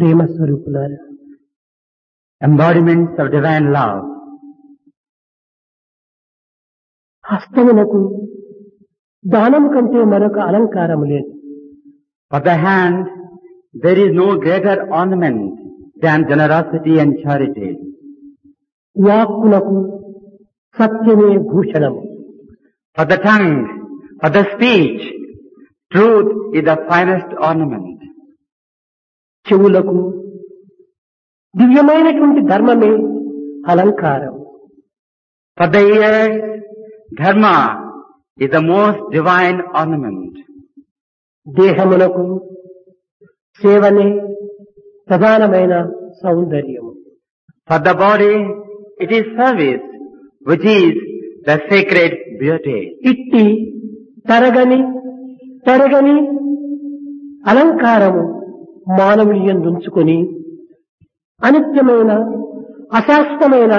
ప్రేమ స్వరూపులారా, embodiments of divine love. హస్తమునకు దానము కంటే మరొక అలంకారము లేదు. For the hand, there is no greater ornament than generosity and charity. వాక్కునకు సత్యమే భూషణము. For the tongue, for the speech, truth is the finest ornament. చెవులకు దివ్యమైనటువంటి ధర్మమే అలంకారం. For the ears, dharma is the most divine ornament. దేహమునకు సేవనే ప్రధానమైన సౌందర్యము. For the body, it is service, which is the sacred beauty. ఇట్టి తరగని అలంకారము మానవుని యందుంచుకొని అనిత్యమైన అశాశ్వతమైన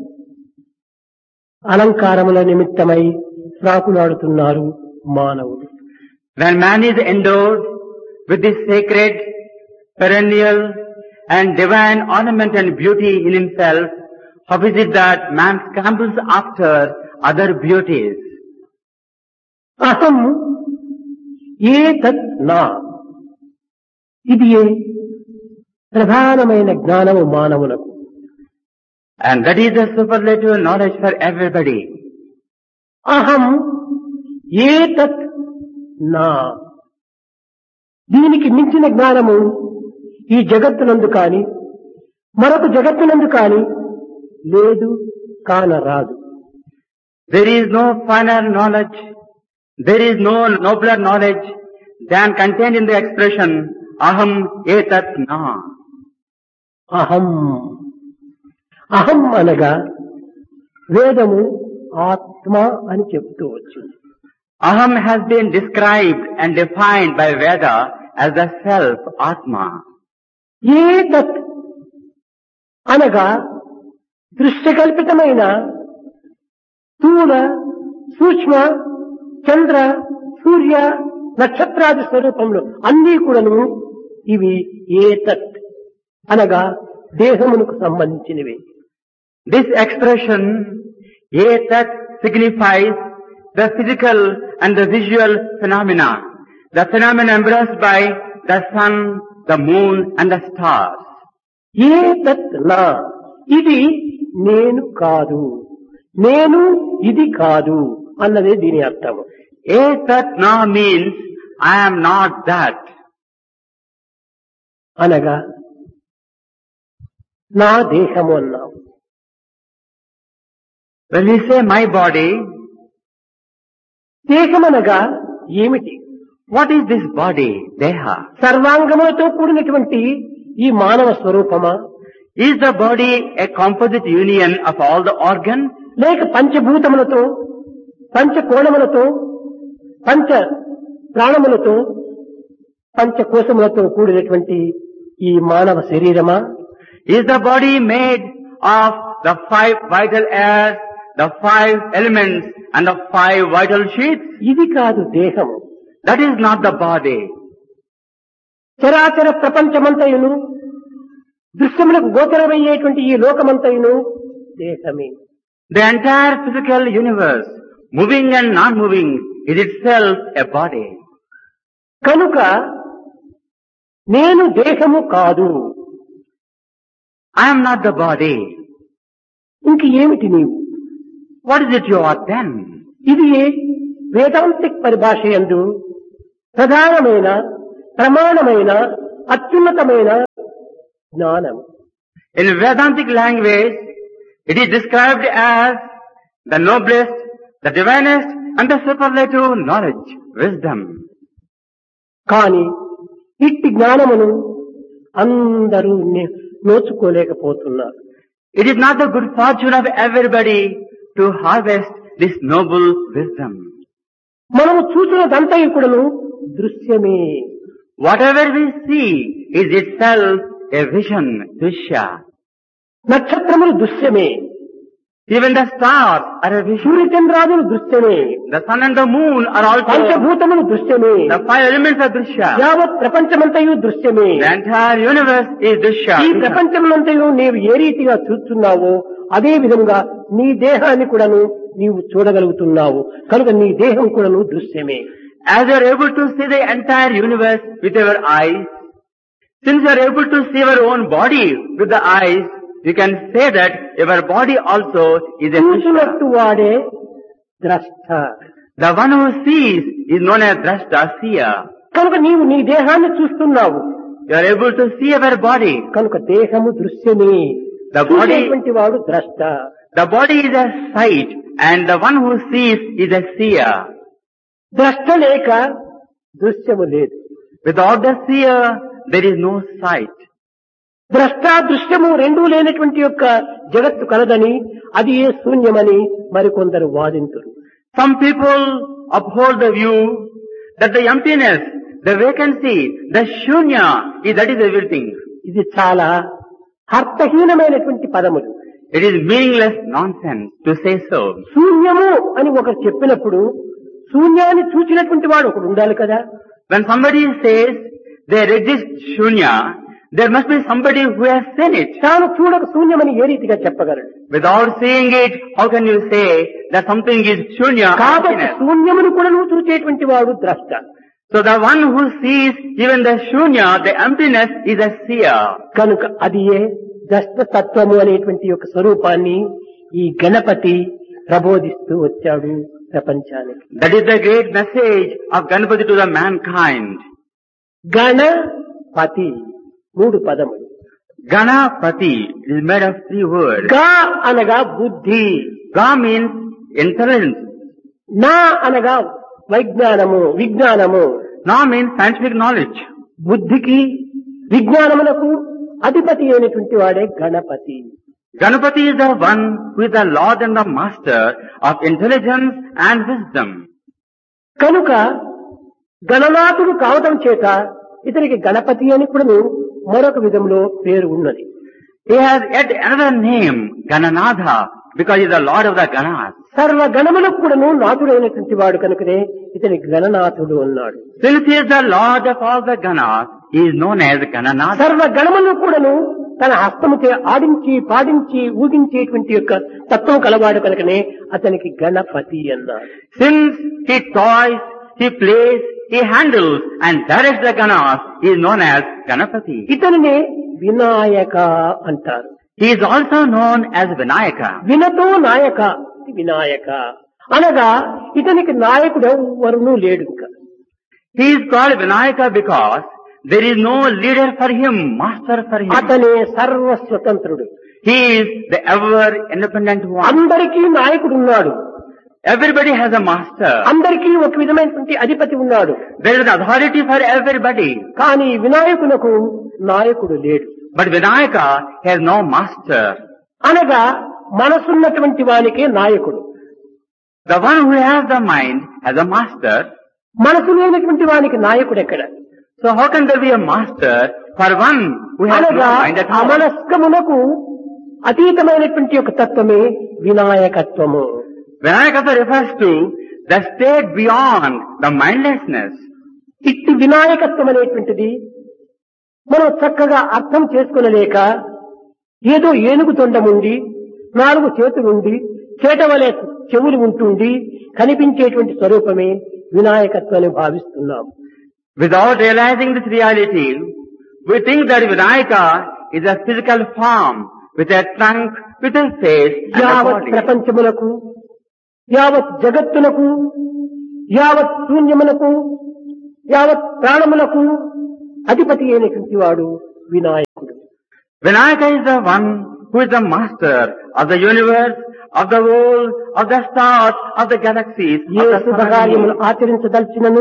అలంకారముల నిమిత్తమై ప్రాకులాడుతున్నారు మానవుడు. When man is endowed with this sacred, perennial and divine ornament and beauty in himself, how is it that man scrambles after other beauties? అహం ఏతత్ నా, ఇది ప్రధానమైన జ్ఞానము మానవులకు. And that is the superlative knowledge for everybody. అహం ఏతత్ నా, దీనికి మించిన జ్ఞానము ఈ జగత్తునందు కాని మరొక జగత్తునందు కాని లేదు, కానరాదు. There is no finer knowledge, there is no nobler knowledge than contained in the expression aham etat na. అహం అనగా వేదము ఆత్మ అని చెప్తూ వచ్చింది. Aham has been described and defined by Veda as the self, Atma. ఏతత్ అనగా దృశ్యకల్పితమైన స్థూల సూక్ష్మ చంద్ర సూర్య నక్షత్రాది స్వరూపంలో అన్నీ కూడాను ఇవి ఏతత్ అనగా దేహమునకు సంబంధించినవి. This expression, etat, signifies the physical and the visual phenomena, the phenomena embraced by the sun, the moon and the stars. ఏతత్ నా, ఇది నేను కాదు, నేను ఇది కాదు అన్నదే దీని అర్థం. Etat na means I am not that. అనగా నా దేహము అన్నావు. When we say my body, దేహమనగా ఏమిటి? what is this body, Deha? సర్వాంగములతో కూడినటువంటి ఈ మానవ స్వరూపమా, Is the body a composite union of all the organs? లేక పంచభూతములతో పంచకోణములతో పంచ ప్రాణములతో పంచకోశములతో కూడినటువంటి ఈ మానవ శరీరమా? Is the body made of the 5 vital airs, the 5 elements and the 5 vital sheaths? ఇది కాదు దేహము. That is not the body. చరాచర ప్రపంచమంతయును దృశ్యములకు గోచరమయ్యేటువంటి ఈ లోకమంతయును దేహమే. The entire physical universe, moving and non-moving, is itself a body. కనుక నేను దేహము కాదు, I am not the body. ఇంక ఏమిటి నీవు? What is it you are then? ఇది వేదాంతిక్ పరిభాష యందు ప్రధానమైన ప్రమాణమైన అత్యున్నతమైన జ్ఞానం. In Vedantic language, it is described as the noblest, the divinest and the superlative knowledge, wisdom. కాని ఇట్టి జ్ఞానమును అందరూ నోచుకోలేకపోతున్నారు. It is not the good fortune of everybody to harvest this noble wisdom. మనము చూసినదంతయు కూడాను దృశ్యమే. Whatever we see is itself a vision, Drisya. నక్షత్రములు దృశ్యమే. Even the stars are a vision. సూర్యచంద్రాదులు దృశ్యమే. The sun and the moon are also. పంచభూతములు దృశ్యమే. The five elements are Drishya. యావత్ ప్రపంచమంతయు దృశ్యమే. The entire universe is Drishya. ఈ ప్రపంచమంతయు నీవు ఏ రీతిగా చూస్తున్నావో అదే విధంగా నీ దేహాన్ని కూడాను నీవు చూడగలుగుతున్నావు. కనుక నీ దేహం కూడాను దృశ్యమే. As you are able to see the entire universe with your eyes, since you are able to see your own body with the eyes, you can say that your body also is a Drishya. చూసినట్టు వాడే ద్రష్ట. The one who sees is known as Drashta, seer. కనుక నీవు నీ దేహాన్ని చూస్తున్నావు. You are able to see your body. కనుక దేహము దృశ్యమే. The body, చూసేటువంటి వాడు ద్రష్ట. the body is a sight and the one who sees is a seer. ద్రష్ట లేక దృశ్యము లేదు. Without the seer, there is no sight. ద్రష్ట దృశ్యము రెండూ లేనటువంటి యొక్క జగత్తు కలదని అది ఏ శూన్యమని మరికొందరు వాదింతురు. Some people uphold the view that the emptiness, the vacancy, the shunya, that is everything. ఇది చాలా అర్థహీనమైనటువంటి పదములు. It is meaningless nonsense to say so. శూన్యము అని ఒకరు చెప్పినప్పుడు శూన్యాన్ని చూచినటువంటి వాడు ఒకడు ఉండాలి కదా. When somebody says there exists shunya, there must be somebody who has seen it. తాను చూడక శూన్యమని ఏ రీతిగా చెప్పగలడు? Without seeing it, how can you say that something is shunya? కాబట్టి శూన్యమును కూడా నువ్వు చూచేటువంటి వాడు ద్రష్ట. So the one who sees even the shunya, the emptiness, is a seer. కనుక అది ఏ ద్రష్ట తత్వము అనేటువంటి యొక్క స్వరూపాన్ని ఈ గణపతి ప్రబోధిస్తూ వచ్చాడు ప్రపంచానికి. That is the great message of Ganapati to the mankind. Ganapati మూడు పదములు. Ganapati is made of three words. గా అనగా బుద్ధి. Ga means intelligence. నా అనగా వైజ్ఞానము విజ్ఞానము. Na means scientific knowledge. బుద్ధికి విజ్ఞానములకు అధిపతి అయినటువంటి వాడే Ganapati. Ganapati is the one who is the Lord and the Master of intelligence and wisdom. కనుక గణనాథుడు కావటం చేత ఇతనికి గణపతి అని కూడా మరొక విధంలో పేరు ఉన్నది. He has yet another name, Gananatha, because he is the Lord of the Ganas. సర్వ గణములకు కూడాను నాథుడైనటువంటి వాడు కనుకనే ఇతని గణనాథుడు అన్నాడు. Since he is the Lord of all the Ganas, he is known as Gananatha. సర్వ గణములు కూడాను తన హస్తముచే ఆడించి పాడించి ఊగించేటువంటి యొక్క తత్వం కలవాడు కనుకనే అతనికి గణపతి అన్నాడు. Since he toys, he plays, he handles and directs the Ganas, he is known as Ganapati. ఇతనినే Vinayaka అంటారు. He is also known as Vinayaka. వినతో నాయక వినాయక అనగా ఇతనికి నాయకుడు ఎవరునూ లేడు. ఇంకా He is called Vinayaka because there is no leader for him, master for him. అతనే సర్వ స్వతంత్రుడు. He is the ever independent one. అందరికీ నాయకుడు ఉన్నాడు. Everybody has a master. అందరికీ ఒక విధమైనటువంటి అధిపతి ఉన్నాడు. There is an authority for everybody. కానీ వినాయకునకు నాయకుడు లేడు. But Vinayaka has no master. అనగా మనసున్నటువంటి వానికే నాయకుడు. The one who has the mind has a master. మనసు లేనటువంటి వానికి నాయకుడు ఎక్కడ? So how can there be a master for one who has no అనగా mind at all? అమనస్కమునకు అతీతమైనటువంటి ఒక తత్వమే వినాయకత్వము. Vinayaka refers to the state beyond the mindlessness. ఇట్టి వినాయకత్వం అనేటువంటిది మనం చక్కగా అర్థం చేసుకునలేక ఏదో ఏనుగు తొండముండి 4 చేతులుండి చేటవలే చెవులు ఉంటుండి కనిపించేటువంటి స్వరూపమే వినాయకత్వాన్ని భావిస్తున్నాం. Without realizing this reality, we think that Vinayaka is a physical form with a trunk, with a face and a యావత్ body. ప్రపంచములకు యావత్ జగత్తునకు యావత్ శూన్యమునకు యావత్ ప్రాణములకు అధిపతి అయినటువంటి వాడు వినాయకుడు. Vinayaka is the one who is the master of the universe, of the world, of the stars, of the galaxies, A of the శుభకార్యములు surroundings. ఆచరించదలిచినను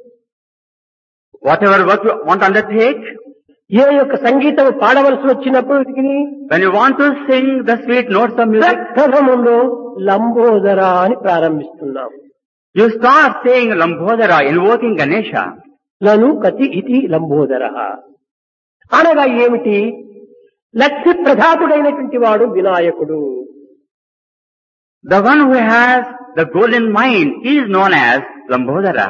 Whatever work you want to undertake, ఏ యొక్క సంగీతం పాడవలసి వచ్చినప్పటికీ when you want to sing the sweet notes of music, ప్రథమంలో Lambodara అని ప్రారంభిస్తున్నాం. you start saying Lambodara, invoking Ganesha. లను కతి ఇతి లంబోదర అనగా ఏమిటి? లక్ష్య ప్రధాతుడైనటువంటి వాడు వినాయకుడు. The one who has the golden mind is known as Lambodara.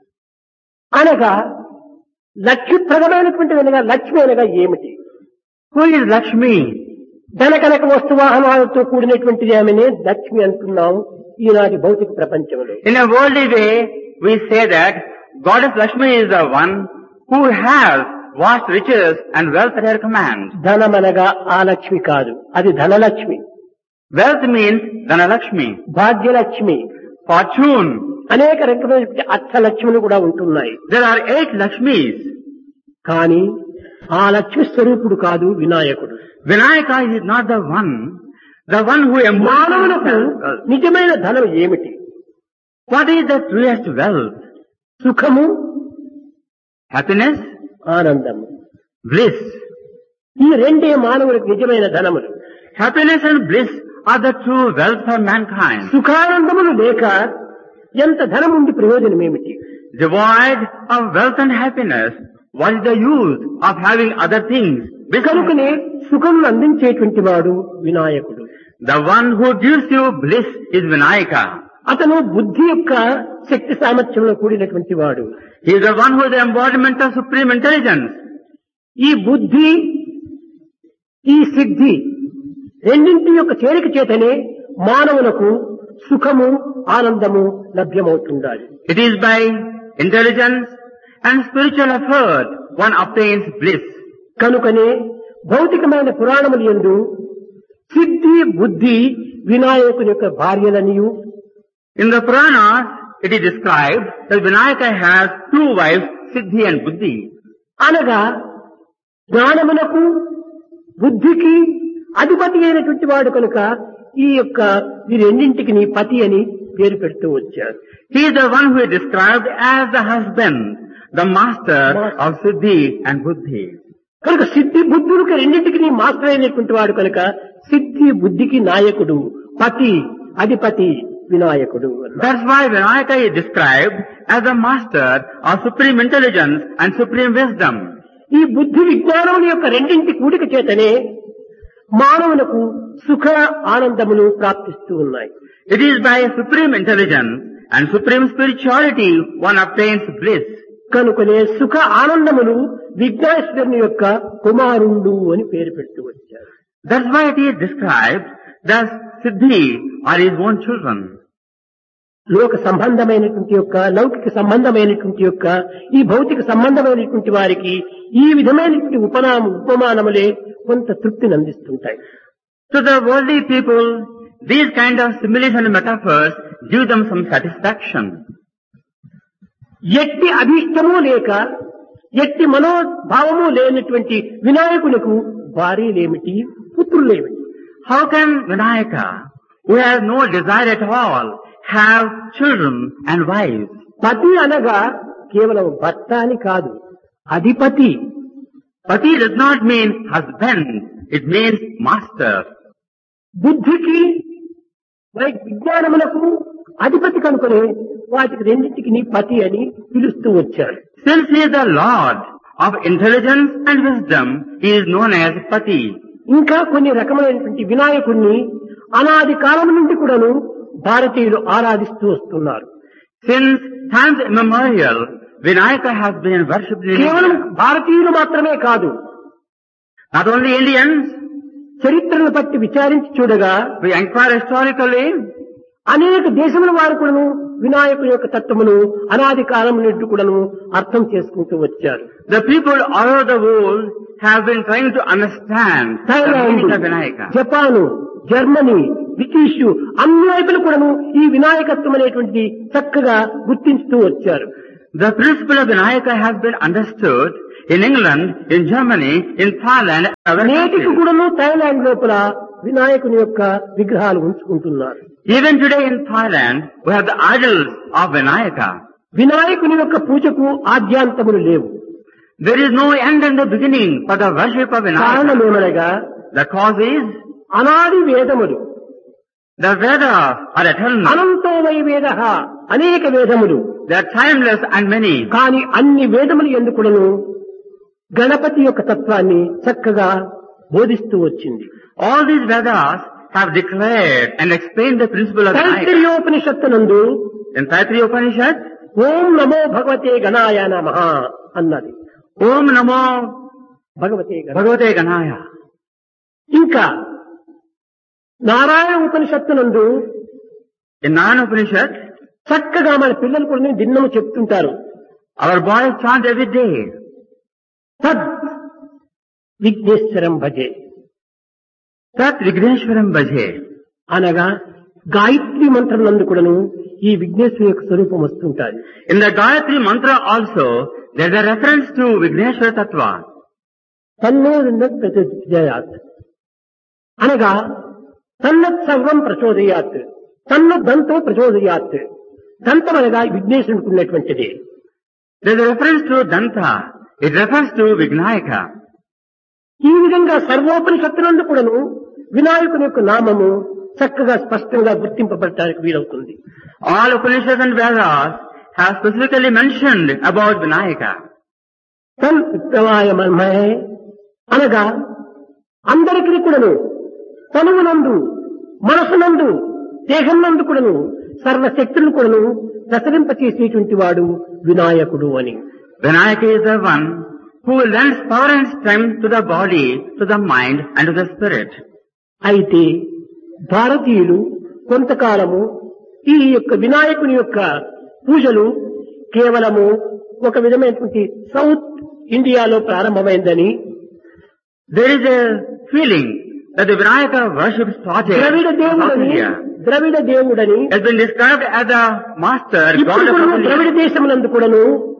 అనగా లక్ష్యప్రదమైనటువంటి అనగా లక్ష్మి అనగా ఏమిటి? Who is Lakshmi? ధనకనక వస్తువాహనాలతో కూడినటువంటిది ఆమెనే లక్ష్మి అంటున్నాం ఈనాటి భౌతిక ప్రపంచంలో. In a worldly way, we say that Goddess Lakshmi is the one who has vast riches and wealth at her command. ధనమనగా ఆ లక్ష్మి కాదు, అది Dhanalakshmi. Wealth means Dhanalakshmi, Bhagyalakshmi, fortune. అనేక రకమైన అర్థలక్ష్ములు కూడా ఉంటున్నాయి. There are 8 Lakshmis. కానీ ఆ లక్ష్మి స్వరూపుడు కాదు వినాయకుడు. Vinayaka is not the one who మానవులకు embodies. నిజమైన ధనం ఏమిటి? What is the truest wealth? సుఖము, Happiness, ఆనందము. bliss. ఈ రెండే మానవులకు నిజమైన ధనములు. Happiness and bliss are the true wealth for mankind. సుఖానందములు లేక ఎంత ధనం ఉండి ప్రయోజనం ఏమిటి? Devoid of wealth and happiness, what is the use of having other things? కనుకనే సుఖం అందించేటువంటి వాడు వినాయకుడు. The one who gives you bliss is Vinayaka. అతను బుద్ధి యొక్క శక్తి సామర్థ్యంలో కూడినటువంటి వాడు. He is the one who is the embodiment of supreme intelligence. ఈ బుద్ధి, ఈ సిద్ధి రెండింటి యొక్క చేరిక చేతనే మానవులకు సుఖము, ఆనందము లభ్యమవుతుండాలి. It is by intelligence and spiritual effort one obtains bliss. కనుకనే భౌతికమైన పురాణములు యందు సిద్ధి, బుద్ధి వినాయకుని యొక్క భార్యలనియు, In the Puranas, it is described that Vinayaka has 2 wives, Siddhi and Buddhi. అనగా జ్ఞానమునకు బుద్ధికి అధిపతి అయినటువంటి వాడు కనుక ఈ యొక్క ఈ రెండింటికి నీ పతి అని పేరు పెడుతూ వచ్చారు. He is the one who is described as the husband, the master of Siddhi and Buddhi. కనుక సిద్ధి బుద్ధులకు రెండింటికి నీ మాస్టర్ అయినటువంటి వాడు కనుక సిద్ధి బుద్ధికి నాయకుడు, పతి, అధిపతి వినాయకుడు. That's why Vinayaka is described as the master of supreme intelligence and supreme wisdom. ఈ బుద్ధి విజ్ఞానముల యొక్క రెండింటి కూడిక చేతనే మానవులకు సుఖ ఆనందములు ప్రాప్తిస్తూ ఉన్నాయి. It is by supreme intelligence and supreme spirituality one obtains bliss. కనుకనే సుఖ ఆనందములు విఘ్నేశ్వరుని యొక్క కుమారుండు అని పేరు పెడుతూ వచ్చారు. That's why it is described that Siddhi are his own children. లోక సంబంధమైనటువంటి యొక్క, లౌకిక సంబంధమైనటువంటి యొక్క, ఈ భౌతిక సంబంధమైనటువంటి వారికి ఈ విధమైనటువంటి ఉపమానములే కొంత తృప్తిని అందిస్తుంటాయి. To the worldly people, these kind of similes and metaphors give them some satisfaction. ఎట్టి అభీష్టము లేక ఎట్టి మనోభావము లేనటువంటి వినాయకులకు భార్యలేమిటి, పుత్రులేమిటి? How can Vinayaka, who has no desire at all, have children and wives? పతి అనగా కేవలం భర్త అని కాదు, అధిపతి. Pati does not mean husband, it means master. బుద్ధికి విజ్ఞానములకు అధిపతి కనుకనే వాటికి రెండింటికి నీ పతి అని పిలుస్తూ వచ్చాడు. Since he is the Lord of intelligence and wisdom, he is known as Pati. ఇంకా కొన్ని రకమైనటువంటి వినాయకుడిని అనాది కాలం నుండి కూడాను భారతీయులు ఆరాధిస్తూ వస్తున్నారు. Since times immemorial, Vinayaka has been worshipped in కేవలం India. భారతీయులు మాత్రమే కాదు, Not only Indians, చరిత్రను బట్టి విచారించి చూడగా we inquire historically, అనేక దేశముల వారు కూడాను వినాయకుని యొక్క తత్వమును అనాది కాలం నుండి కూడాను అర్థం చేసుకుంటూ వచ్చారు. the people all over the world have been trying to understand the meaning of Vinayaka. Japan, Germany, British అన్ని వైపులు కూడాను ఈ వినాయకత్వం అనేటువంటిది చక్కగా గుర్తించుతూ వచ్చారు. The principle of Vinayaka has been understood in England, in Germany, in Thailand, and other నేటికి countries. కూడాను Thailand లోపల వినాయకుని యొక్క విగ్రహాలు ఉంచుకుంటున్నారు. Even today in Thailand, we have the idols of Vinayaka. వినాయకుని యొక్క పూజకు ఆద్యాంతములు లేవు. There is no end and the beginning for the worship of Vinayaka. కారణమేమనగా The cause is అనాది వేదములు, the Vedas are eternal. అనంతో why వేద, అనేక వేదములు. They are timeless and many. కానీ అన్ని వేదములు ఎందుకులను గణపతి యొక్క తత్వాన్ని చక్కగా బోధిస్తూ వచ్చింది. All these Vedas have declared and explained the principle of Vinayaka. తైత్తిరీయోపనిషత్తునందు In Taittiriya Upanishad, ఓం నమో భగవతే గణాయ నమః అన్నది. Om Namo భగవతే గణ. Bhagavate Ganaya. ఇంకా నారాయణ ఉపనిషత్తునందు In Narayana Upanishad, చక్కగా మన పిల్లలు కూడా దిన్నము చెప్తుంటారు. our boys chant every day. తద్ విఘ్నేశ్వరం భజే Tat Vigneshwaram Bhaje. అనగా గాయత్రి మంత్రం నందు కూడాను ఈ విఘ్నేశ్వరు యొక్క స్వరూపం వస్తుంటారు. In the Gayatri Mantra also, there is a reference to Vigneshwara Tattva. తన్నో ప్రచోదయాత్ అనగా తన్నత్ సర్వం ప్రచోదయాత్ తన్ను దంతో ప్రచోదయాత్. దంతం అనగా విఘ్నేశ్వరునికి ఉన్నటువంటిది. There is a reference to Danta. It refers to Vignayaka. ఈ విధంగా సర్వోపనిషత్తులందు కూడాను వినాయకుని యొక్క నామము చక్కగా స్పష్టంగా గుర్తింపబడటానికి వీలవుతుంది. All Upanishads and Vedas have specifically mentioned about Vinayaka. తన్ ఉత్తమాయ మన్మహే అనగా అందరికీ కూడాను తనువునందు మనసునందు దేహంనందు కూడాను సర్వశక్తులను కూడాను ప్రసరింపచేసేటువంటి వాడు వినాయకుడు అని. Vinayaka is the one who lends power and strength to the body, to the mind and to the spirit. అయితే భారతీయులు కొంతకాలము ఈ యొక్క వినాయకుని యొక్క పూజలు కేవలము ఒక విధమైనటువంటి సౌత్ ఇండియాలో ప్రారంభమైందని, There is a feeling that the Vinayaka worship started Dravida in South దేవుడని India. ద్రవిడ దేవుడని Has been described as the master ఇప్పుడు god of కూడా South ద్రవిడ India. దేశమునందు కూడాను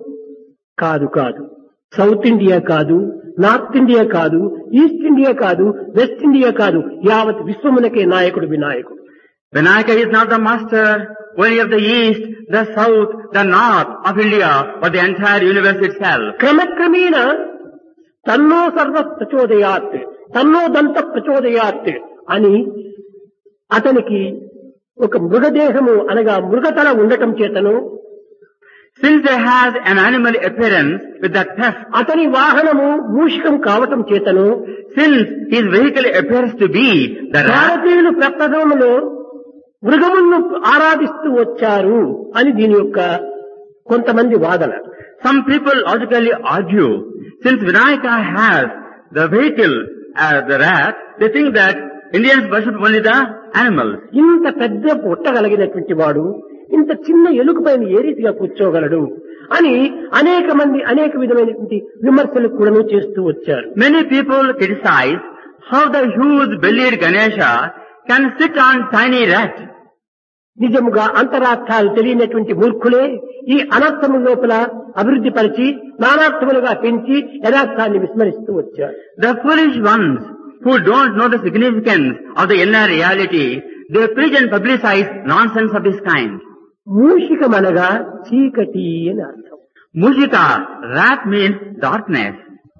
కాదు సౌత్ ఇండియా కాదు, నార్త్ ఇండియా కాదు, ఈస్ట్ ఇండియా కాదు, వెస్ట్ ఇండియా కాదు, యావత్ విశ్వమునకే నాయకుడు వినాయకుడు. Vinayaka is not the master only of the east, the south, the north of India, but the entire universe itself. క్రమక్రమేణ తన్నో సర్వ ప్రచోదయాత్ తన్నో దంత ప్రచోదయాత్ అని అతనికి ఒక మృగదేహము అనగా మృగతల ఉండటం చేతను, Since there has an animal appearance with the tusk, అతని వాహనము మూషికం కావటం చేతను, since his vehicle appears to be the rat, భారతీయులు ప్రప్రథమంలో మృగములను ఆరాధిస్తూ వచ్చారు అని దీని యొక్క కొంతమంది వాదన. some people logically argue, since Vinayaka has the vehicle as the rat, they think that Indians worship only the animals. ఇంత పెద్ద పుట్టగలిగినటువంటి వాడు ఇంత చిన్న ఎలుక పైన ఏ రీతిగా కూర్చోగలడు అని అనేక విధమైనటువంటి విమర్శలు కూడా చేస్తూ వచ్చారు. Many people criticize how the huge bellied Ganesha can sit on tiny rat. నిజముగా అంతరార్థాలు తెలియనటువంటి మూర్ఖులే ఈ అనర్థము లోపల అభివృద్ధి పరిచి నానార్థములుగా పెంచి యథార్థాన్ని విస్మరిస్తూ వచ్చారు. The foolish ones who don't know the significance of the inner reality, they preach and publicize nonsense of this kind. మూషికమనగా చీకటి అని అర్థం. Mushika, rat means darkness.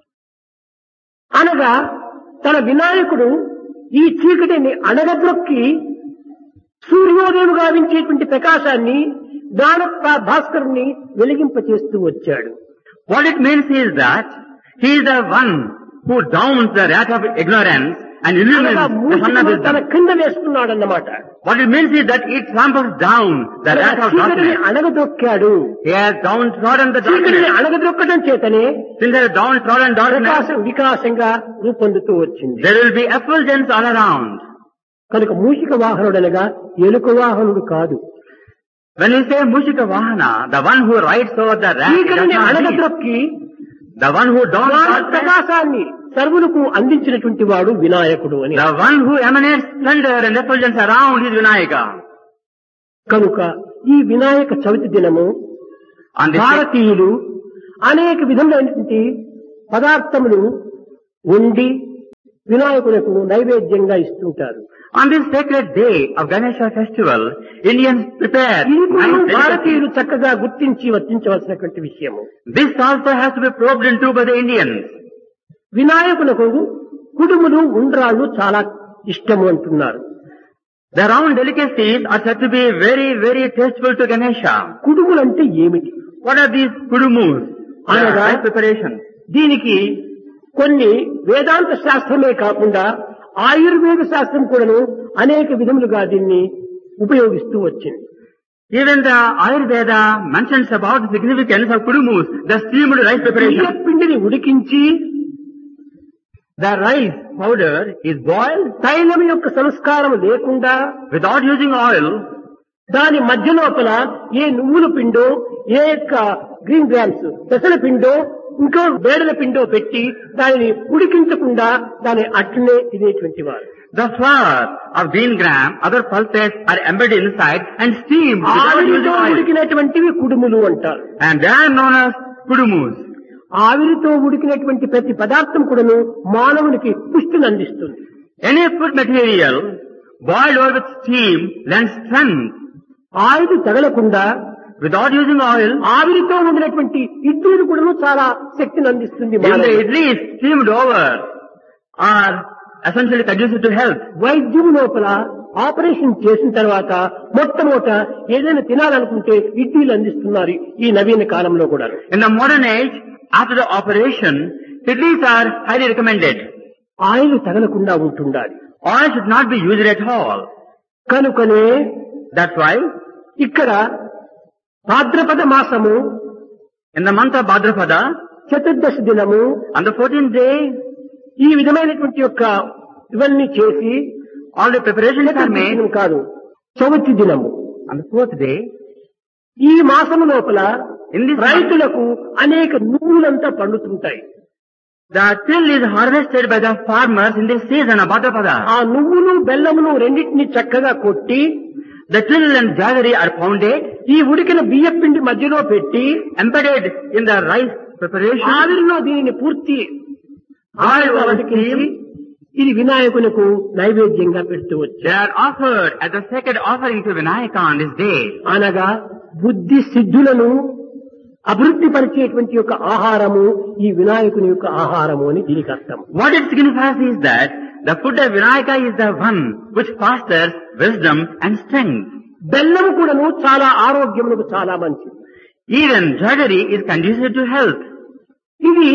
అనగా తన వినాయకుడు ఈ చీకటిని అణగద్రొక్కి సూర్యోదయం గావించేటువంటి ప్రకాశాన్ని జ్ఞాన భాస్కరుణ్ణి వెలిగింపచేస్తూ వచ్చాడు. What it means is that he is the one who downs the rat of ignorance and illumines అనగా the sun of మూషికము తన wisdom. క్రింద వేస్తున్నాడన్నమాట. What it means is that it tramples down the rat of చీకటిని darkness. అణగదొక్కాడు. He has downtrodden the చీకటిని darkness. అణగదొక్కడం చేతనే Since there is downtrodden darkness, వికాసంగా రూపొందుతూ వచ్చింది. there will be effulgence all around. కనుక మూషిక వాహనుడనగా ఎలుక వాహనుడు కాదు. When we say Mushika Vahana, the one who rides over the rat, does చీకటిని not lead. అణగద్రొక్కి The one who dawns జ్ఞాన darkness, ప్రకాశాన్ని సర్వులకు అందించినటువంటి వాడు వినాయకుడు అని. the one who emanates splendor and effulgence around is Vinayaka. కనుక ఈ వినాయక చవితి దినము On this day, భారతీయులు అనేక విధములైనటువంటి పదార్థములు వండి వినాయకులకు నైవేద్యంగా ఇస్తుంటారు. on this sacred day of Ganesha festival, Indians prepare ఇది కూడా nice delicacies. భారతీయులు చక్కగా గుర్తించి వర్తించవలసినటువంటి విషయము. This also has to be probed into by the Indians. వినాయకులకు కుడుములు ఉండ్రాళ్ళు చాలా ఇష్టము అంటున్నారు. The round delicacies are said to be very, very tasteful to Ganesha. కుడుములు అంటే ఏమిటి? What are these kudumus? They are Another- rice preparations. దీనికి కొన్ని వేదాంత శాస్త్రమే కాకుండా ఆయుర్వేద శాస్త్రం కూడాను అనేక విధములుగా దీన్ని ఉపయోగిస్తూ వచ్చింది. Even the Ayurveda mentions about the significance of kudumus, the steamed rice preparation. పిండిని ఉడికించి The rice powder is boiled తైలం యొక్క సంస్కారం లేకుండా without using oil. దాని మధ్య లోపల ఏ నువ్వుల పిండో, ఏ యొక్క గ్రీన్ గ్రామ్స్ పెసల పిండో, ఇంకో బేడల పిండో పెట్టి దానిని ఉడికించకుండా దాన్ని అట్లనే తినేటువంటి వారు. The flour of green gram, other pulses are embedded inside and steamed without using ఆవిరితో oil. ఉడికినటువంటివి కుడుములు అంటారు. And they are known as kudumus. ఆవిరితో ఉడికినటువంటి ప్రతి పదార్థం కూడాను మానవునికి పుష్టిని అందిస్తుంది. Any food material boiled over with steam lends strength. ఆవిరి తగలకుండా Without using oil, ఆవిరితో ఉండినటువంటి ఇడ్లీలు కూడాను చాలా శక్తిని అందిస్తుంది. if the idlis steamed over are essentially conducive to health. వైద్యం లోపల ఆపరేషన్ చేసిన తర్వాత మొట్టమొదట ఏదైనా తినాలనుకుంటే ఇడ్లీలు అందిస్తున్నారు ఈ నవీన కాలంలో కూడా. In the modern age, after the operation, idlis are highly recommended. Oil తగలకుండా ఉంటుండాలి. Oil should not be used at all. కనుకనే That's why ఇక్కడ భాద్రపద మాసము in the month of Bhadrapada, చతుర్దశి దినము on the 14th day, ఈ విధమైనటువంటి యొక్క ఇవన్నీ చేసి all the preparations are Chaturdashi made. దినం కాదు, చవితి దినము. On the 4th day, ఈ మాసము లోపల in this month, రైతులకు అనేక నువ్వులంతా పండుతుంటాయి. the till is harvested by the farmers in this season of Bhadrapada. ఆ నువ్వులు బెల్లమును రెండింటిని చక్కగా కొట్టి The till and jaggery are pounded, ఈ ఉడికిన బియ్యం పిండి మధ్యలో పెట్టి embedded in the rice preparation, ఆవిరిలో దీనిని పూర్తి boiled over ఉడికించి steam. ఇది వినాయకునికి నైవేద్యంగా పెడుతూ They వచ్చారు. are offered as a sacred offering to Vinayaka on this day. అనగా బుద్ధి సిద్ధులను అభివృద్ధి పరిచేటువంటి యొక్క ఆహారము ఈ వినాయకుని యొక్క ఆహారము అని దీనికి అర్థం. What it signifies is that the food of Vinayaka is the one which fosters wisdom and strength. బెల్లము కూడాను చాలా ఆరోగ్యములకు చాలా మంచిది. Even jaggery is conducive to health. ఇది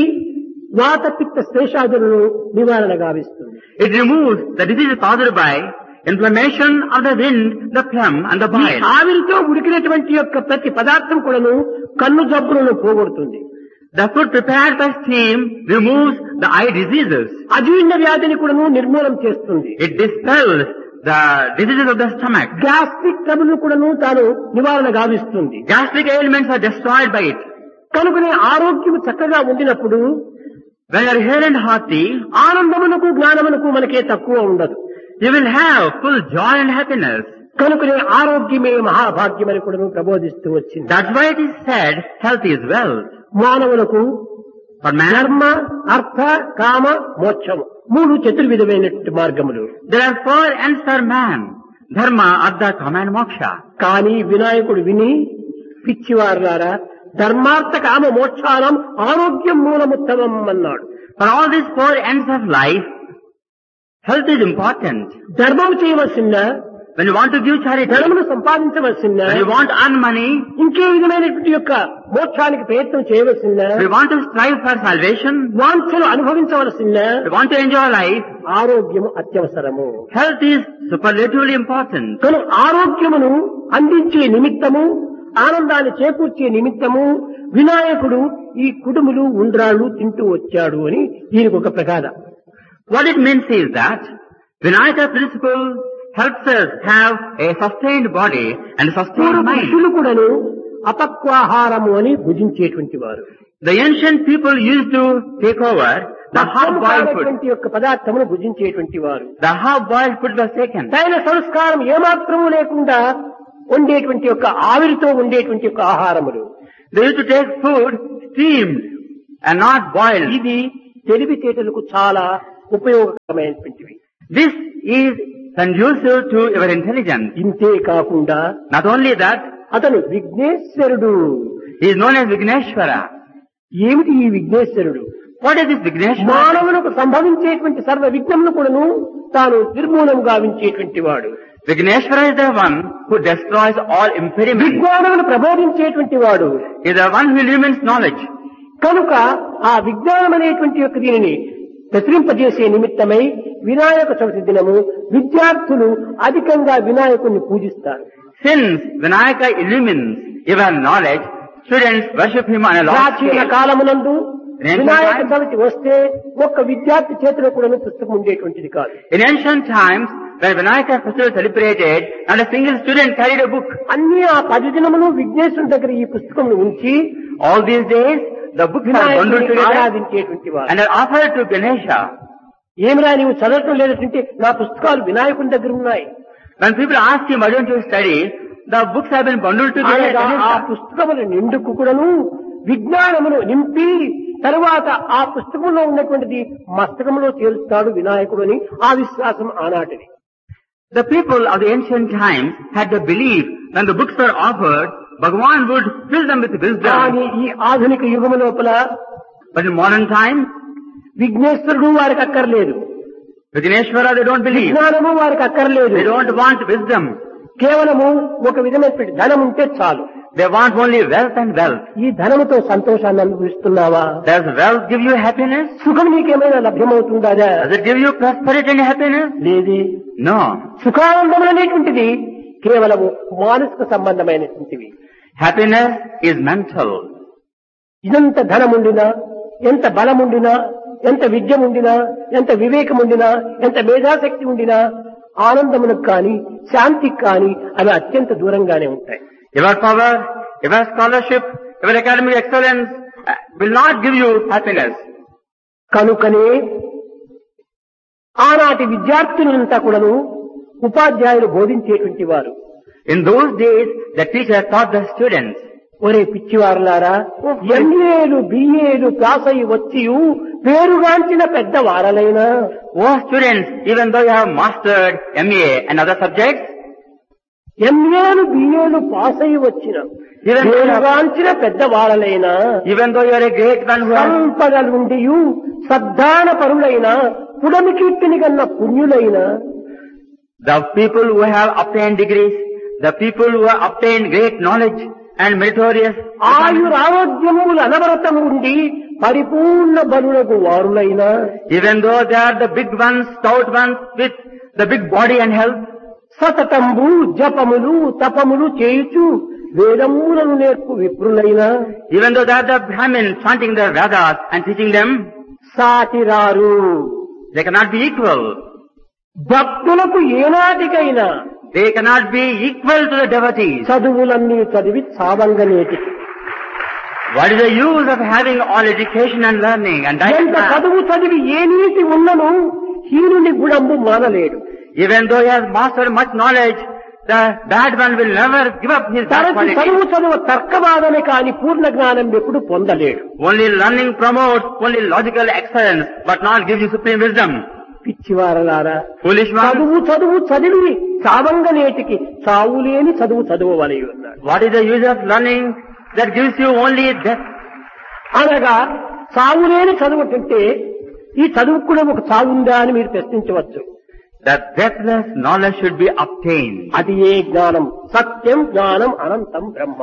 వాత పిత్త శేషాదులను నివారణ గావిస్తుంది. It removes the disease caused by inflammation of the wind, the phlegm and the ఈ bile. ఆవిరితో ఉడికినటువంటి యొక్క ప్రతి పదార్థం కూడాను కన్ను జబ్బులను పోగొడుతుంది. The food prepared by steam removes the eye diseases. అజీర్ణ వ్యాధిని కూడాను నిర్మూలన చేస్తుంది. It dispels the diseases of the stomach. Gastric trouble కూడాను తాను నివారణ గావిస్తుంది. Gastric ailments are destroyed by it. కనుకనే ఆరోగ్యం చక్కగా ఉండినప్పుడు When you are hale and hearty, ఆనందమునకు జ్ఞానమునకు మనకే తక్కువ ఉండదు. you will have full joy and happiness. కనుకనే ఆరోగ్యమే మహాభాగ్యమని కూడా ప్రబోధిస్తూ వచ్చింది. That's why it is said, health is wealth. మానవులకు For man, ధర్మ, అర్థ, కామ, మోక్షము మూడు చతుర్విధమైనటువంటి మార్గములు. there are 4 ends for man. Dharma, Artha, Kama and Moksha. కానీ వినాయకుడు విని పిచ్చివారులారా ధర్మార్థ కామ మోక్షానం ఆరోగ్యం మూలముత్తమం అన్నాడు. For all these 4 ends of life, health is important. ధర్మం చేయవలసిన, When you want to give charity, ధనమును సంపాదించవలసిన, when you want to earn money, ఇంకే విధమైనటువంటి యొక్క మోక్షానికి ప్రయత్నం చేయవలసిన, when you want to strive for salvation, వాంఛలు అనుభవించవలసిన when you want to enjoy life, ఆరోగ్యము అత్యవసరము. health is superlatively important. కనుక ఆరోగ్యమును అందించే నిమిత్తము, ఆనందాన్ని చేకూర్చే నిమిత్తము వినాయకుడు ఈ కుడుములు ఉండ్రాళ్ళు తింటూ వచ్చాడు అని దీనికి ఒక ప్రగాథ. What it means is that Vinayaka principle helps us have a sustained body and a sustained mind. పురుషులు కూడాను అపక్వాహారము అని భుజించేటువంటి వారు. The ancient people used to take over the half-boiled food. యొక్క పదార్థమును భుజించేటువంటి వారు. The half-boiled food was taken. తైన సంస్కారం ఏమాత్రము లేకుండా ఉండేటువంటి యొక్క ఆవిరితో ఉండేటువంటి యొక్క ఆహారములు. They used to take food steamed and not boiled. ఇది తెలివితేటలకు చాలా ఉపయోగకరమైనటువంటివి. This is conducive to your intelligence. ఇంతే కాకుండా Not only that, అతను విఘ్నేశ్వరుడు. he is known as Vigneshwara. ఏమిటి ఈ విఘ్నేశ్వరుడు? What is this Vigneshwara? మానవులకు సంభవించేటువంటి సర్వ విఘ్నములు కూడాను తాను నిర్మూలన గావించేటువంటి వాడు. Vigneshwara is the one who destroys all impediments. విజ్ఞానమును ప్రబోధించేటువంటి వాడు. He is the one who illumines knowledge. కనుక ఆ విజ్ఞానం అనేటువంటి యొక్క దీనిని ప్రచురింపజేసే నిమిత్తమై వినాయక చవితి దినము విద్యార్థులు అధికంగా వినాయకుడిని పూజిస్తారు. Since Vinayaka illumines even knowledge, students worship him on a large ప్రాచీన scale. కాలమునందు In ancient Vinayaka times- Chavithi వస్తే ఒక్క విద్యార్థి చేతిలో కూడా పుస్తకం ఉండేటువంటిది కాదు. In ancient times, when Vinayaka festival celebrated, not a single student carried a book. అన్ని ఆ 10 దినములు విఘ్నేశ్వరుని దగ్గర ఈ పుస్తకం ఉంచి All these days, the books are bundled వినాయకుడిని together ఆరాధించేటువంటి వారు. and are offered to Ganesha. ఏమిరా నీవు చదవటం లేదంటే నా పుస్తకాలు వినాయకుని దగ్గర ఉన్నాయి. When people ask him, why don't you study? The books have been bundled together. అనగా ఆ Ganesha. పుస్తకముల నిండుకు కూడాను విజ్ఞానమును నింపి తరువాత ఆ పుస్తకంలో ఉన్నటువంటిది మస్తకంలో చేరుస్తాడు వినాయకుడు అని ఆ విశ్వాసం ఆనాటిది. The people of the ancient times had the belief when the books were offered, Bhagavan would fill them with wisdom. కానీ ఈ ఆధునిక యుగము లోపల But in modern times, విఘ్నేశ్వరుడు వారికి అక్కర్లేదు, with Ganeshwara they don't believe. విజ్ఞానము వారికి అక్కర్లేదు. They don't want wisdom. కేవలము ఒక విధమైనటువంటి ధనం ఉంటే చాలు. They want only wealth and wealth. ఈ ధనముతో సంతోషాన్ని అనుభవిస్తున్నావా? Does wealth give you happiness? సుఖం నీకేమైనా లభ్యమవుతుందా? Does it give you prosperity and happiness? లేదే. No. సుఖానందములు అనేటువంటిది కేవలము మానసిక సంబంధమైనటువంటివి. Happiness is mental. ఎంత ధనముండినా, ఎంత బలముండినా, ఎంత విద్యముండినా, ఎంత వివేకముండినా, ఎంత మేధాశక్తి ఉండినా ఆనందములకు కానీ శాంతికి కానీ అవి అత్యంత దూరంగానే ఉంటాయి. Your power, your scholarship, your academic excellence will not give you happiness. కనుకనే ఆనాటి విద్యార్థులంతా కూడాను ఉపాధ్యాయులు బోధించేటువంటి వారు. In those days, the teacher taught the students, ఒరే పిచ్చివారులారా, ఎంఏలు బిఏలు పాస్ అయి వచ్చి పేరుగాంచిన పెద్ద వారలైనా oh students, even though you have mastered MA and other subjects, ఎంఏలు బిఏలు pass అయి వచ్చిన పేరుగాంచిన పెద్ద వారలైనా even though you are a great one who has, సంపదలుండి సద్దాన పరులైన పుడమి కీర్తిని కన్న పుణ్యులైన the people who have obtained degrees, the people who have obtained great knowledge and meritorious, ఆయురారోగ్యములు అనవరతం ఉండి పరిపూర్ణ బలులకు వారులైన even though they are the big ones, stout ones with the big body and health, సతతంబు జపములు తపములు చేయుచు వేదములను నేర్పు విప్రులైన even though they are the Brahmins chanting their Vedas and teaching them, సాటిరారు. they cannot be equal. భక్తులకు ఏనాటికైనా They cannot be equal to the devotees. చదువులన్నీ చదివి సావంగనేటి What is the use of having all education and learning and ఎంత diet? చదువు చదివి ఏ నీతి ఉన్నను హీనుని గుణంబు మానలేడు. Even though he has mastered much knowledge, the bad one will never give up his bad తరచు quality. చదువు తర్కవాదనే కాని పూర్ణ జ్ఞానం ఎప్పుడు పొందలేడు. Only learning promotes only logical excellence, but not gives you supreme wisdom. పిచ్చివారలారా, Foolish one, చదువు చదివి సావంగనేటికి చావులేని చదువు చదువవలె ఉన్నాడు. what is the use of learning that gives you only death? అనగా చావులేని చదువు అంటే ఈ చదువుకు కూడా ఒక చావుందా అని మీరు ప్రశ్నించవచ్చు. That deathless knowledge should be obtained. అది ఏ జ్ఞానం? సత్యం జ్ఞానం అనంతం బ్రహ్మ.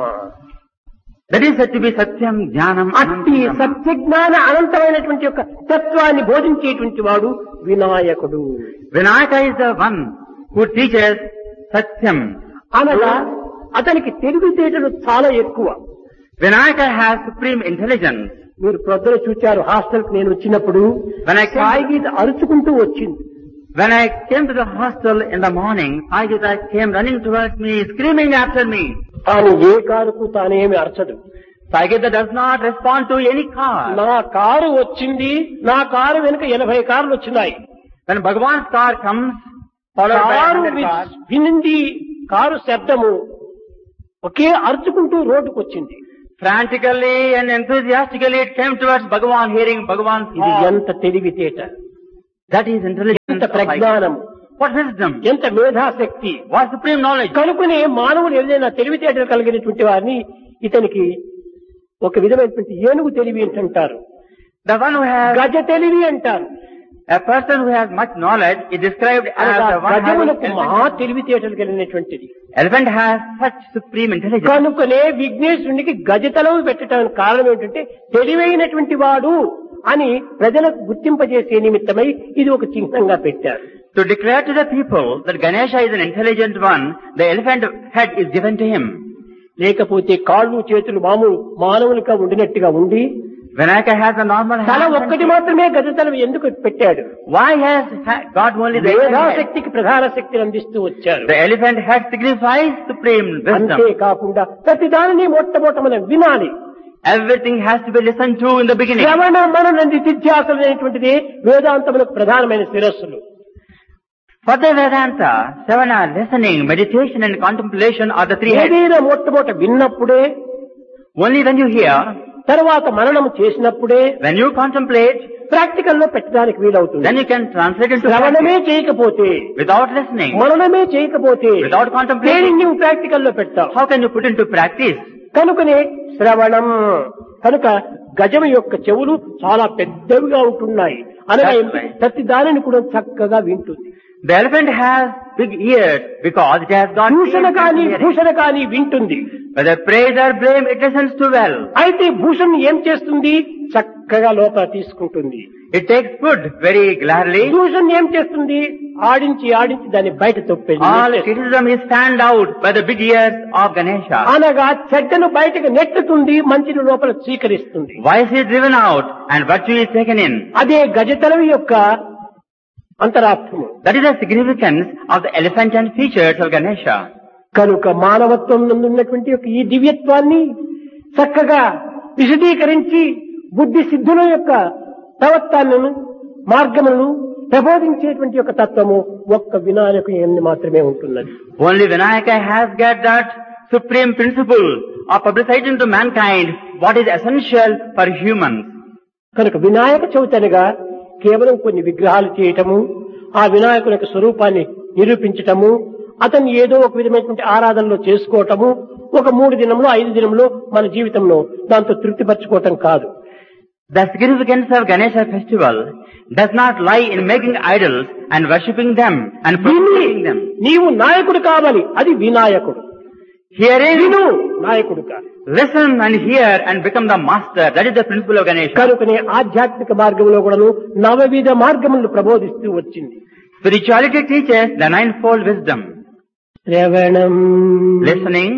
That is said to be Satyam Jnanam అట్టి Anantam. సత్య జ్ఞాన అనంతమైనటువంటి యొక్క తత్వాన్ని బోధించేటువంటి వాడు వినాయకుడు. Vinayaka is the one who teaches Satyam. అనగా అతనికి తెలివితేటలు చాలా ఎక్కువ. Vinayaka has supreme intelligence. మీరు ప్రొద్దున చూచారు, హాస్టల్ కి నేను వచ్చినప్పుడు When I సాయి came, గీత అరుచుకుంటూ వచ్చింది. when I came to the hostel in the morning, Saigita came running towards me, screaming after me. తాను ఏ కారుకు తానేమి అరచదు. Saigita does not respond to any car. నా కారు వచ్చింది, నా కారు వెనుక 80 కార్లు వచ్చినాయి. When Bhagavan's car comes, followed by car 100 cars, వినింది, car శబ్దము ఒకే అరుచుకుంటూ రోడ్డుకు వచ్చింది. frantically and enthusiastically it came towards Bhagavan, hearing Bhagavan's ఇది call. ఎంత తెలివితేట, That is intelligence. ఎంత of Saigita. ప్రజ్ఞానం, What wisdom? ఎంత మేధాశక్తి. What supreme knowledge? కనుకనే మానవులు ఏదైనా తెలివితేటలు కలిగినటువంటి వారిని ఇతనికి ఒక విధమైనటువంటి ఏనుగు తెలివి అంటారు, The one who has, గజ తెలివి అంటారు. a person who has much knowledge is described as అనగా the one having గజములకు మహా elephant. తెలివితేటలు కలిగినటువంటిది. Elephant has such supreme intelligence. కనుకనే విఘ్నేశ్వరునికి గజతలవు పెట్టడానికి కారణం ఏంటంటే తెలివైనటువంటి వాడు అని ప్రజలకు గుర్తింపజేసే నిమిత్తమై ఇది ఒక చిహ్నంగా పెట్టారు. To declare to the people that Ganesha is an intelligent one, the elephant head is given to him. లేకపోతే కాళ్ళు చేతులు మానవులుగా ఉండినట్టుగా ఉండి Vinayaka has a normal తల hand. ఒక్కటి మాత్రమే గజతలం ఎందుకు పెట్టాడు? Why has God only the elephant head? శక్తికి ప్రధాన శక్తిని అందిస్తూ వచ్చారు. The elephant head signifies supreme wisdom. అంతేకాకుండా ప్రతి దానిని మొట్టమొదట మనం వినాలి. Everything has to be listened to in the beginning. శ్రవణ మనన నిధిధ్యాసలు అనేటువంటిది వేదాంతములకు ప్రధానమైన శిరస్సులు. For the Vedanta, Savana, listening, meditation and contemplation are the three heads. ఏదైనా మొట్టమొదట విన్నప్పుడే, Only when you hear, తర్వాత మననము చేసినప్పుడే, when you contemplate, ప్రాక్టికల్ లో పెట్టడానికి వీలవుతుంది. then you can translate into శ్రవణమే practice. చేయకపోతే, Without listening, మననమే చేయకపోతే, without contemplating, దేనిని నువ్వు ప్రాక్టికల్ లో పెడతావు? how can you put into practice? కనుకనే శ్రవణం. కనుక గజం యొక్క చెవులు చాలా పెద్దవిగా ఉంటున్నాయి అనగా That's right. ప్రతి దానిని కూడా చక్కగా వింటుంది. The elephant has big ears because it has got Bhushana ears కాని and hearing. భూషణ కాని వింటుంది. Whether praise or blame, it listens to well. అయితే భూషణ్ ఏం చేస్తుంది? చక్కగా లోపల తీసుకుంటుంది. It takes food very gladly. Bhushan ఏం చేస్తుంది? ఆడించి ఆడించి దాన్ని బయట తొప్పేది. All criticism is fanned out by the big ears of Ganesha. అనగా చెడ్డను బయటకు నెట్టుతుంది, మంచిని లోపల స్వీకరిస్తుంది. Vice is driven out and virtue is taken in. అదే గజతలవి యొక్క అంతరార్థము. That is the significance of the elephant and features of Ganesha. కనుక మానవత్వం నందున్నటువంటి యొక్క ఈ దివ్యత్వాన్ని చక్కగా విశదీకరించి బుద్ధి సిద్ధుల యొక్క ప్రవర్తనను మార్గములను ప్రబోధించేటువంటి యొక్క తత్వము ఒక్క వినాయకు మాత్రమే ఉంటున్నది. Only Vinayaka has got that supreme principle of publicizing to mankind what is essential for humans. కనుక వినాయక చవితనగా కేవలం కొన్ని విగ్రహాలు చేయటము, ఆ వినాయకుని యొక్క స్వరూపాన్ని నిరూపించటము, అతన్ని ఏదో ఒక విధమైనటువంటి ఆరాధనలో చేసుకోవటము, ఒక 3 దినంలో 5 దినంలో మన జీవితంలో దాంతో తృప్తిపరచుకోవటం కాదు. The significance of Ganesha festival does not lie in making idols and worshipping them and protecting them. నీవు నాయకుడు కావాలి, అది వినాయకుడు. Hearing, విను నాయకుడు కాదు. listen and hear and become the master. That is the principle of Ganesha. కనుకనే ఆధ్యాత్మిక మార్గంలో కూడాను 9 విధ మార్గములను ప్రబోధిస్తూ వచ్చింది. Spirituality teaches the 9-fold wisdom. శ్రవణం, Listening,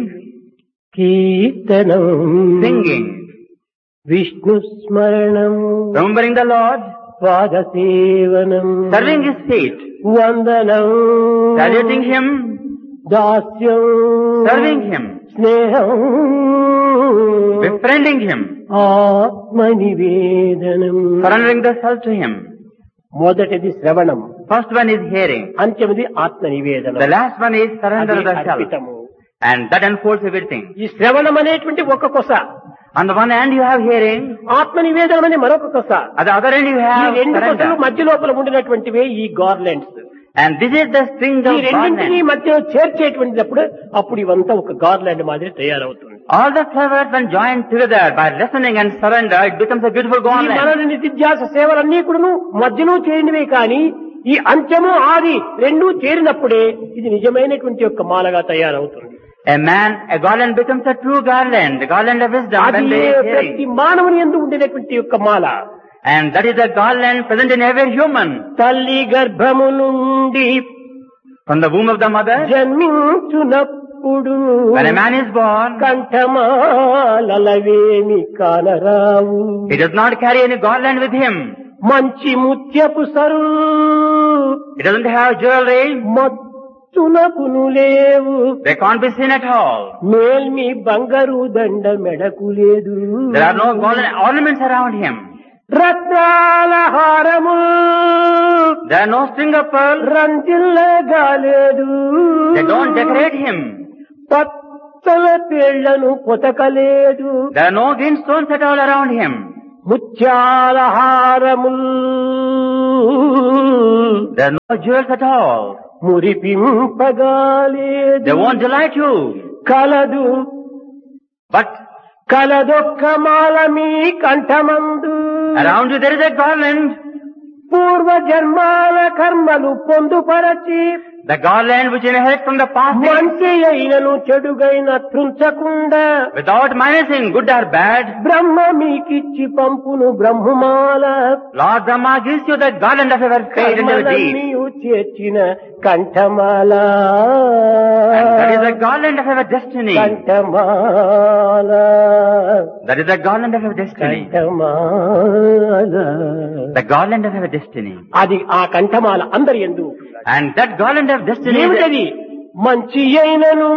కీర్తనం, singing, విష్ణు స్మరణం, remembering the Lord, పాదసేవనం, serving His feet, వందనం, saluting Him, దాస్యం, serving Him, స్నేహం, befriending Him, ఆత్మనివేదనం. surrendering the self to Him. మొదటిది శ్రవణం, First one is hearing. అంత్యమిది ఆత్మనివేదనం. The last one is surrender అది of the self. అర్పితము. And that unfolds everything. ఈ శ్రవణం అనేటువంటి ఒక కొస, On the one hand you have hearing, ఆత్మనివేదనం అనే మరొక కొస. at the other hand you ఈ have 2 కొసలు surrender. మధ్య లోపల ఉండినటువంటివే ఈ garlands. And this is the string ఈ of రెండింటినీ garland. మధ్య చేర్చేటువంటిప్పుడు అప్పుడు ఇవంతా ఒక గార్లాండ్ మాదిరి తయారవుతుంది. All the flowers when joined together by listening and surrender, it becomes a beautiful ఈ garland. మనన నిత్యాస సేవలన్నీ కూడాను మధ్యలో చేరినవే కానీ ఈ అంత్యము ఆది రెండూ చేరినప్పుడే ఇది నిజమైనటువంటి యొక్క మాలగా తయారవుతుంది. A garland becomes a true garland, the garland of wisdom అది when there is ప్రతి hearing. మానవుని యందు ఉండేటువంటి యొక్క మాల. And that is the garland present in every human. తల్లి గర్భము నుండి From the womb of the mother, జన్మించునప్పుడు when a man is born, కంఠమాలవేమి కానరావు. he does not carry any garland with him. మంచి ముత్యపు sir He doesn't have jewelry. మత్తునకును లేవు. They can't be seen at all. మేల్మి బంగారు దండ మెడకు లేదు. There are no golden ornaments around him. రత్నాల హారము There are no string of pearls. రంజిల్లగా లేదు. They don't decorate him. Pachchala పేళ్లను పొతకలేదు. There are no green stones at all around him. ముత్యాల హారము There are no jewels at all. మురిపింపగాలేదు. They won't delight you. కలదు But కలదొక్క Mala me కంఠమందు. around you there is a garland. పూర్వ జన్మాల కర్మలు పొందుపరచి the garland which inherits from the past days, మంచి అయినను చెడుగైన త్రుంచకుండా without minusing good or bad. బ్రహ్మ మీకిచ్చి పంపును బ్రహ్మమాల Lord Brahma gives you the garland of your faith and your deeds. కర్మలన్నీయు చేర్చిన కంఠమాల And that is the garland of your destiny. కంఠమాల That is the garland of your destiny. కంఠమాల The garland of your destiny. అది ఆ కంఠమాల అందరి యందు And that garland of destiny is ఏమిటది మంచి అయినను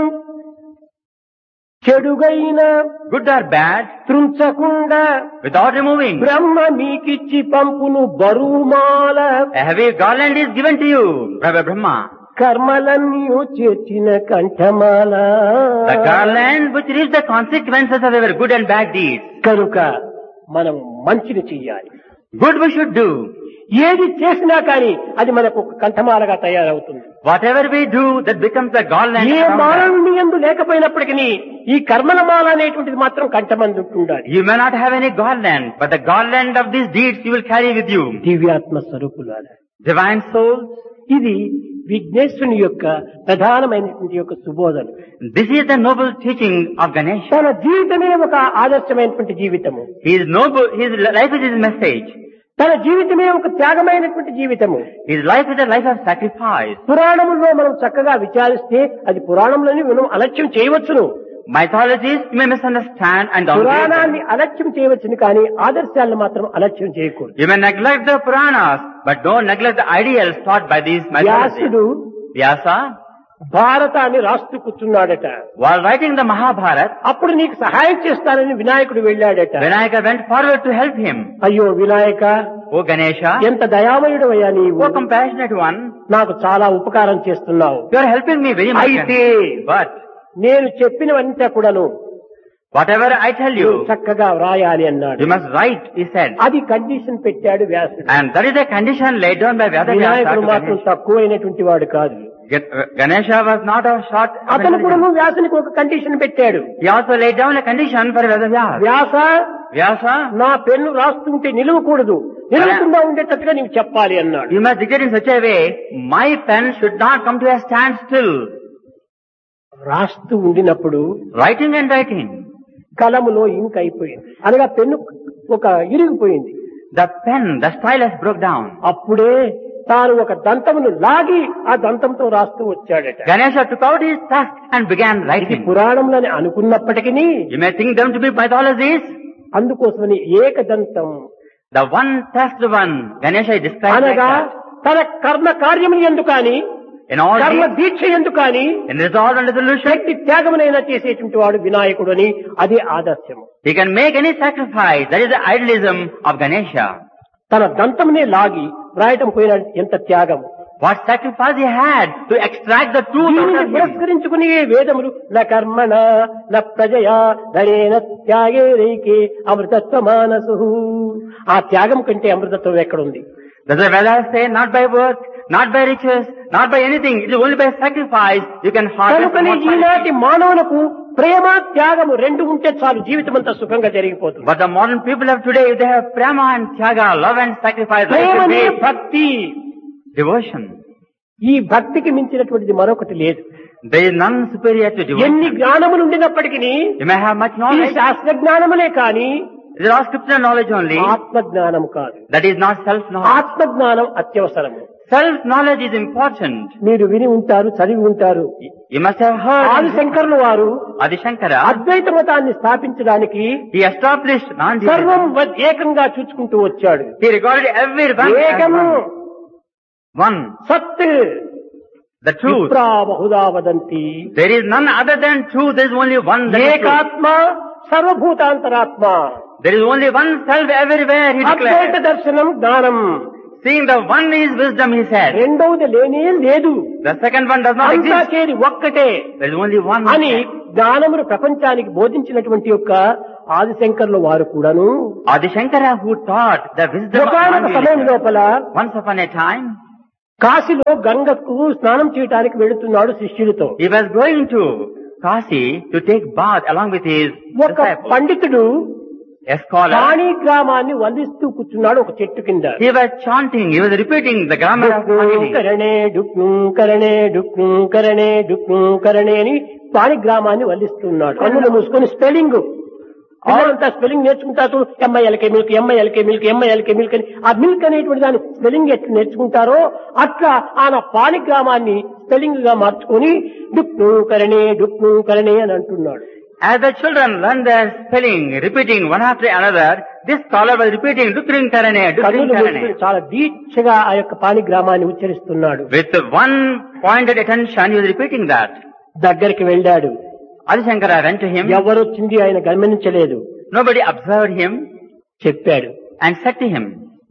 చెడుగైన good or bad, త్రుంచకుండా without removing. బ్రహ్మ మీకిచ్చి పంపును బరువుమాల A heavy garland is given to you, Brother Brahma. కర్మలన్నీ చేర్చిన కంఠమాల The garland which reaps the consequences of our good and bad deeds. కనుక మనం మంచిని చెయ్యాలి. Good we should do. ఏది చేసినా కానీ అది మనకు ఒక కంఠమాలగా తయారవుతుంది. Whatever we do, that becomes the garland. A around us. మానవుని యందు లేకపోయినప్పటికీ ఈ కర్మల మాల అనేటువంటిది మాత్రం కంఠమందు ఉండాలి. You may not have any garland, but the garland of these deeds you will carry with you. దివ్యాత్మ స్వరూపులారా, Divine souls, ఇది విఘ్నేశ్వరుని యొక్క ప్రధానమైనటువంటి యొక్క సుబోధన. this is the noble teaching of Ganesha. తన జీవితమే ఒక ఆదర్శమైనటువంటి జీవితము. His noble, his life is his message. తన జీవితమే ఒక త్యాగమైనటువంటి జీవితము. His life is a life of sacrifice. పురాణముల్లో మనం చక్కగా విచారిస్తే అది పురాణంలోని మనం అలక్ష్యం చేయవచ్చును. Mythologies you may misunderstand and downgrade పురాణాన్ని them. అలక్ష్యం చేయవచ్చును కానీ ఆదర్శాలను మాత్రం అలక్ష్యం చేయకూడదు. You may neglect the Puranas, but don't neglect the ideals taught by these mythologies. వ్యాసుడు Vyasa, భారతాన్ని రాస్తూ కూర్చున్నాడట. while writing the Mahabharata, అప్పుడు నీకు సహాయం చేస్తానని వినాయకుడు వెళ్ళాడట. Vinayaka went forward to help him. అయ్యో వినాయక, O Ganesha, ఎంత దయామయుడు అయ్యా నీవు, O compassionate one, నాకు చాలా ఉపకారం చేస్తున్నావు. you are helping me very much. అయితే But నేను చెప్పినవంతా కూడాను whatever I tell నువ్వు you, చక్కగా వ్రాయాలి అన్నాడు. you must write, he said. అది కండిషన్ పెట్టాడు వ్యాసుడు. And that is a condition laid down by Vyasa వినాయకుడు to మాత్రం Ganesha. తక్కువైనటువంటి వాడు కాదు. Ganesha was not of short. అతను కూడా వ్యాసునికి ఒక కండిషన్ పెట్టాడు. He also laid down a condition for Vyasa. Vyasa, Vyasa, నా పెన్ను రాస్తుంటే నిలవకూడదు, నిలవకుండా ఉండేటట్టుగా నీవు చెప్పాలి అన్నాడు. you must dictate in such a way, my pen should not come to a standstill. రాస్తూ ఉండినప్పుడు Writing and writing. కలములో ఇంక్ అయిపోయింది, అనగా పెన్ను ఒక ఇరిగిపోయింది. The pen, the stylus broke down. అప్పుడే తాను ఒక దంతమును లాగి ఆ దంతంతో రాస్తూ వచ్చాడట. Ganesha took out his tusk and began ఇది writing. పురాణంలోని అనుకున్నప్పటికీ You may think them to be mythologies. అందుకోసమని ఏకదంతం The one tusked one, Ganesha is described like అనగా that. తన కర్మ కార్యములు ఎందు కాని In all కర్మ deeds, దీక్ష ఎందు కాని in resolve and resolution, శక్తి త్యాగమునైనా చేసేటువంటి వాడు వినాయకుడు అని అదే ఆదర్శము. he can make any sacrifice. That is the idealism of Ganesha. తన దంతమునే లాగి వ్రాయటం పోయిన ఎంత త్యాగం. What sacrifice he had to extract the truth out దీనిని of him. పురస్కరించుకుని వేదములు న కర్మణ న ప్రజయా ధనేన త్యాగే రైకే అమృతత్వ మానసు. ఆ త్యాగం కంటే అమృతత్వం ఎక్కడుంది? Does the Vedas say not by work, not by riches, not by anything, it is only by sacrifice you can harvest కనుకనే immortality. ఈనాటి మానవులకు ప్రేమ త్యాగము రెండు ఉంటే చాలు, జీవితం అంతా సుఖంగా జరిగిపోతుంది. But the modern people of today, if they have prema and tyaga, love and sacrifice, life will ప్రేమనే be భక్తి. devotion. ఈ భక్తికి మించినటువంటిది మరొకటి లేదు. There is none superior to ఎన్ని devotion. జ్ఞానములు ఉండినప్పటికీ You may have much ఈ knowledge. శాస్త్ర జ్ఞానములే కాని There are scriptural knowledge only. ఆత్మ జ్ఞానం కాదు. That is not self-knowledge. ఆత్మ జ్ఞానం అత్యవసరము. Self-knowledge is important. మీరు విని ఉంటారు, చదివి ఉంటారు. You must have heard. ఆదిశంకరుల వారు Adi Shankara, అద్వైత మతాన్ని స్థాపించడానికి he established సర్వం non-dualism. ఏకంగా చూసుకుంటూ వచ్చాడు. He regarded everyone as ఏకము one. One, సత్ the truth. విప్రా Bahuda వదంతి. There is none other than truth. There is only one. That is truth. ఏకాత్మ సర్వభూతాంతరాత్మ. There is only one self everywhere, he Advaita declared. దర్శనం జ్ఞానం. Seeing the one is wisdom, he said. రెండవది లేనే లేదు. The second one does not అంతా exist. చేరి ఒక్కటే There is only one. అని జ్ఞానమును ప్రపంచానికి బోధించినటువంటి యొక్క ఆదిశంకర్ల వారు కూడాను Adi Shankara, who taught the wisdom of ఒకనొక సమయం non-dualism. లోపల Once upon a time, కాశీలో గంగకు స్నానం చేయడానికి వెళుతున్నాడు శిష్యులతో. he was going to Kasi to take bath along with his ఒక disciples. పండితుడు a scholar, పాణిగ్రామాన్ని వల్లిస్తూ కూర్చున్నాడు ఒక చెట్టు కింద. he was chanting, he was repeating the grammar of Panini. కరణే డుక్ను కరణే డుక్ను కరణే డుక్ను కరణే అని పాణిగ్రామాన్ని వల్లిస్తున్నాడు. కన్నులు మూసుకొని స్పెల్లింగ్ అంతా స్పెల్లింగ్ నేర్చుకుంటారు. M I L K milk, M I L K milk, M I L K milk అని ఆ మిల్క్ అనేటువంటి దాని స్పెల్లింగ్ ఎట్లా నేర్చుకుంటారో అట్లా ఆయన పాణిగ్రామాన్ని స్పెల్లింగ్ గా మార్చుకొని డుక్ను కరణే అని అంటున్నాడు. As the children learn their spelling, repeating one after another, this scholar was repeating Dukring Karane, Dukring Karane. చాలా దీక్షగా ఆ యొక్క పాణిగ్రామాన్ని ఉచ్చరిస్తున్నాడు. With one pointed attention, he was repeating that. దగ్గరికి వెళ్ళాడు. Adi Shankara ran to him. ఎవరొచ్చింది ఆయన గమనించలేదు. Nobody observed him చెప్పాడు and said to him,